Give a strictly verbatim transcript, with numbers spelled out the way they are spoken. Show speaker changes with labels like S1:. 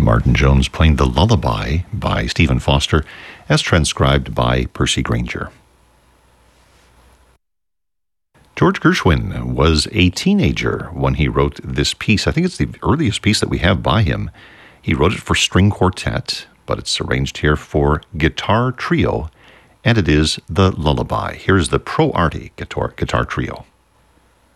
S1: Martin Jones playing The Lullaby by Stephen Foster, as transcribed by Percy Granger. George Gershwin was a teenager when he wrote this piece. I think it's the earliest piece that we have by him. He wrote it for string quartet, but it's arranged here for guitar trio, and it is The Lullaby. Here's the Pro Artie guitar, guitar trio.